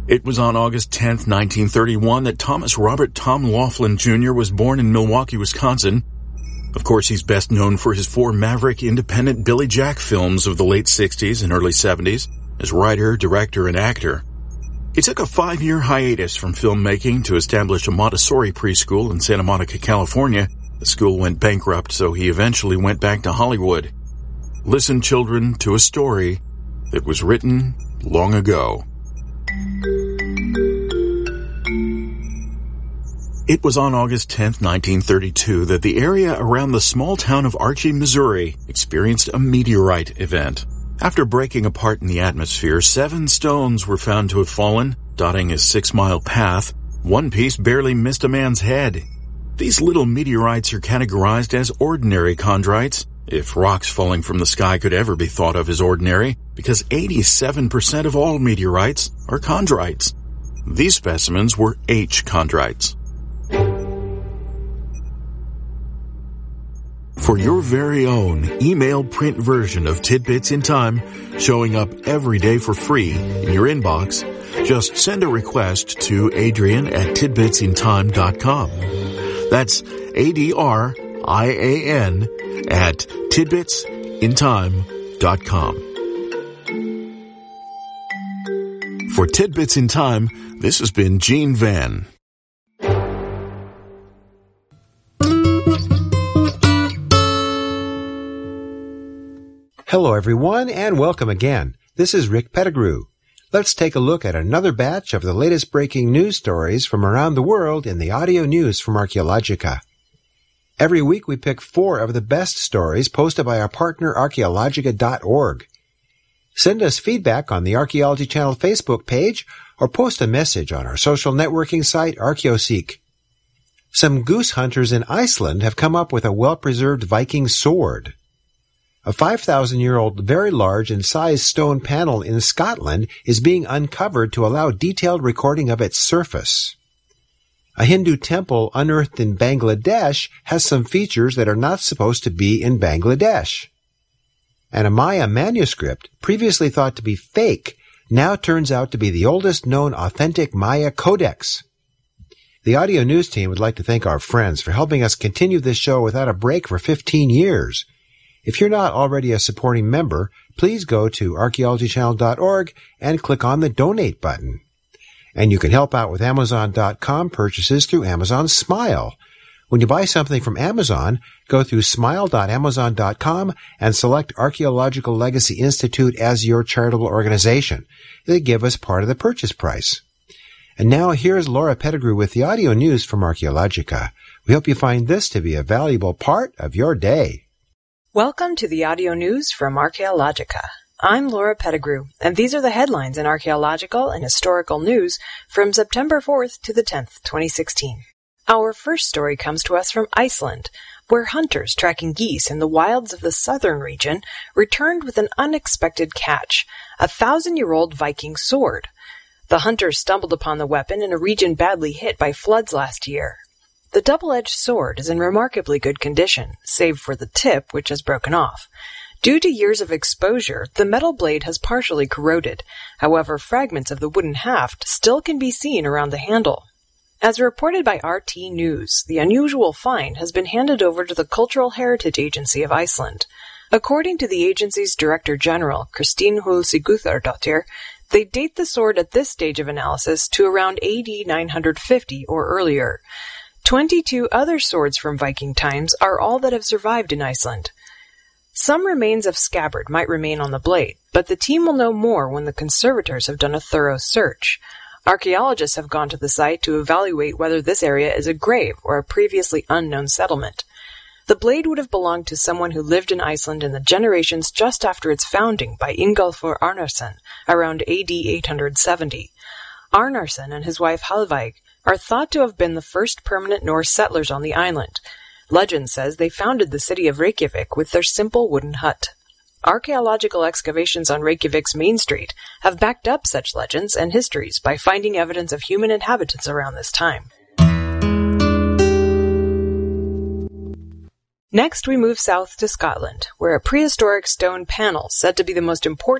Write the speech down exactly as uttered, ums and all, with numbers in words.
It was on August tenth, nineteen thirty-one that Thomas Robert Tom Laughlin Junior was born in Milwaukee, Wisconsin. Of course, he's best known for his four maverick independent Billy Jack films of the late sixties and early seventies as writer, director, and actor. He took a five-year hiatus from filmmaking to establish a Montessori preschool in Santa Monica, California. The school went bankrupt, so he eventually went back to Hollywood. Listen, children, to a story that was written long ago. It was on August tenth, nineteen thirty-two, that the area around the small town of Archie, Missouri, experienced a meteorite event. After breaking apart in the atmosphere, seven stones were found to have fallen, dotting a six-mile path. One piece barely missed a man's head. These little meteorites are categorized as ordinary chondrites, if rocks falling from the sky could ever be thought of as ordinary, because eighty-seven percent of all meteorites are chondrites. These specimens were H chondrites. For your very own email print version of Tidbits in Time, showing up every day for free in your inbox, just send a request to Adrian at tidbits in time dot com. That's A D R I A N at tidbits in time dot com. For Tidbits in Time, this has been Gene Van. Hello, everyone, and welcome again. This is Rick Pettigrew. Let's take a look at another batch of the latest breaking news stories from around the world in the audio news from Archaeologica. Every week we pick four of the best stories posted by our partner archaeologica dot org. Send us feedback on the Archaeology Channel Facebook page or post a message on our social networking site Archaeoseek. Some goose hunters in Iceland have come up with a well-preserved Viking sword. A five thousand year old very large in size stone panel in Scotland is being uncovered to allow detailed recording of its surface. A Hindu temple unearthed in Bangladesh has some features that are not supposed to be in Bangladesh. And a Maya manuscript, previously thought to be fake, now turns out to be the oldest known authentic Maya codex. The audio news team would like to thank our friends for helping us continue this show without a break for fifteen years. If you're not already a supporting member, please go to archaeology channel dot org and click on the donate button. And you can help out with amazon dot com purchases through Amazon Smile. When you buy something from Amazon, go through smile dot amazon dot com and select Archaeological Legacy Institute as your charitable organization. They give us part of the purchase price. And now here's Laura Pettigrew with the audio news from Archaeologica. We hope you find this to be a valuable part of your day. Welcome to the audio news from Archaeologica. I'm Laura Pettigrew, and these are the headlines in archaeological and historical news from September fourth to the tenth, twenty sixteen. Our first story comes to us from Iceland, where hunters tracking geese in the wilds of the southern region returned with an unexpected catch, a thousand-year-old Viking sword. The hunters stumbled upon the weapon in a region badly hit by floods last year. The double-edged sword is in remarkably good condition, save for the tip, which has broken off. Due to years of exposure, the metal blade has partially corroded. However, fragments of the wooden haft still can be seen around the handle. As reported by R T News, the unusual find has been handed over to the Cultural Heritage Agency of Iceland. According to the agency's Director General, Kristín Sigurðardóttir, they date the sword at this stage of analysis to around A D nine hundred fifty or earlier. Twenty-two other swords from Viking times are all that have survived in Iceland. Some remains of scabbard might remain on the blade, but the team will know more when the conservators have done a thorough search. Archaeologists have gone to the site to evaluate whether this area is a grave or a previously unknown settlement. The blade would have belonged to someone who lived in Iceland in the generations just after its founding by Ingolfur Arnarsson around A D eight hundred seventy. Arnarsson and his wife Halveig are thought to have been the first permanent Norse settlers on the island. Legend says they founded the city of Reykjavik with their simple wooden hut. Archaeological excavations on Reykjavik's Main Street have backed up such legends and histories by finding evidence of human inhabitants around this time. Next, we move south to Scotland, where a prehistoric stone panel said to be the most important